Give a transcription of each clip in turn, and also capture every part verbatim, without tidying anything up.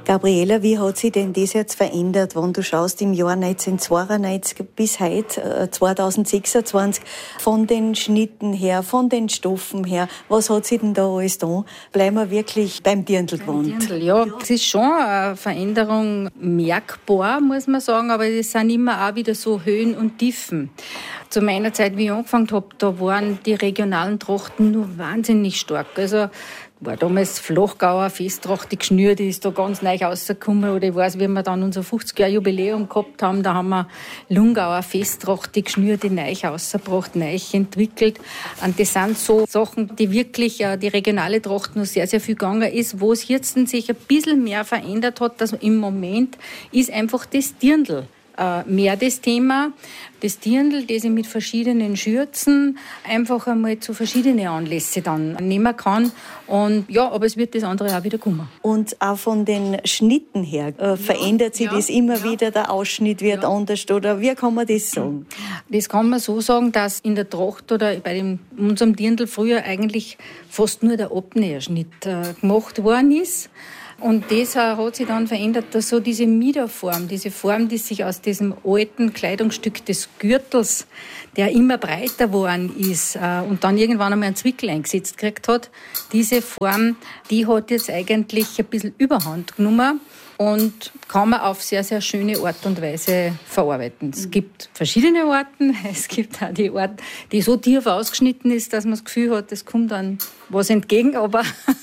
Gabriela, wie hat sich denn das jetzt verändert, wenn du schaust im Jahr neunzehnhundertzweiundneunzig bis heute, äh, zweitausendsechsundzwanzig, von den Schnitten her, von den Stoffen her, was hat sich denn da alles da? Bleiben wir wirklich beim Dirndl gewohnt. Ja, es ist schon eine Veränderung merkbar, muss man sagen, aber es sind immer auch wieder so Höhen und Tiefen. Zu meiner Zeit, wie ich angefangen habe, da waren die regionalen Trachten nur wahnsinnig stark. Also war damals Flachgauer Festtracht, die geschnürt, die ist da ganz neu rausgekommen. Oder ich weiß, wie wir dann unser fünfzig-Jahr-Jubiläum gehabt haben, da haben wir Lungauer Festtracht, die geschnürte, neu rausgebracht, neu entwickelt. Und das sind so Sachen, die wirklich äh, die regionale Tracht noch sehr, sehr viel gegangen ist. Wo es jetzt sich ein bisschen mehr verändert hat, dass im Moment ist einfach das Dirndl mehr das Thema. Das Dirndl, das ich mit verschiedenen Schürzen einfach einmal zu verschiedenen Anlässen dann nehmen kann. Und ja, aber es wird das andere auch wieder kommen. Und auch von den Schnitten her äh, verändert sich ja, das immer ja. wieder, der Ausschnitt wird ja. anders, oder wie kann man das sagen? Das kann man so sagen, dass in der Tracht oder bei dem, unserem Dirndl früher eigentlich fast nur der Abnäherschnitt äh, gemacht worden ist. Und das hat sich dann verändert, dass so diese Miederform, diese Form, die sich aus diesem alten Kleidungsstück des Gürtels, der immer breiter geworden ist und dann irgendwann einmal einen Zwickel eingesetzt gekriegt hat, diese Form, die hat jetzt eigentlich ein bisschen Überhand genommen und kann man auf sehr, sehr schöne Art und Weise verarbeiten. Es gibt verschiedene Arten. Es gibt auch die Art, die so tief ausgeschnitten ist, dass man das Gefühl hat, es kommt dann was entgegen, aber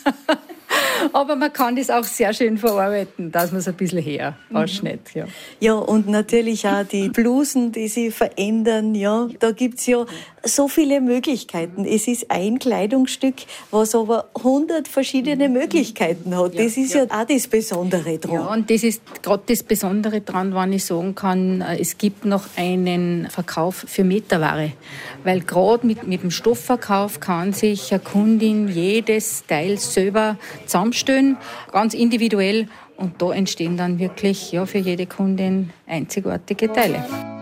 Aber man kann das auch sehr schön verarbeiten, dass man es ein bisschen her ausschneidet. Ja. Ja, und natürlich auch die Blusen, die sich verändern. Ja, da gibt's ja so viele Möglichkeiten. Es ist ein Kleidungsstück, was aber hundert verschiedene Möglichkeiten hat. Ja, das ist ja. ja auch das Besondere dran. Ja, und das ist gerade das Besondere dran, wenn ich sagen kann, es gibt noch einen Verkauf für Meterware. Weil gerade mit, mit dem Stoffverkauf kann sich eine Kundin jedes Teil selber zusammenstellen, ganz individuell. Und da entstehen dann wirklich ja, für jede Kundin einzigartige Teile.